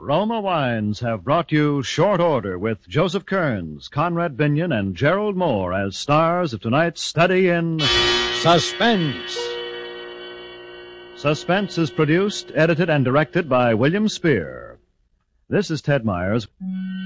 Roma Wines have brought you Short Order with Joseph Kearns, Conrad Binion, and Gerald Moore as stars of tonight's study in Suspense. Suspense is produced, edited, and directed by William Spear. This is Ted Myers.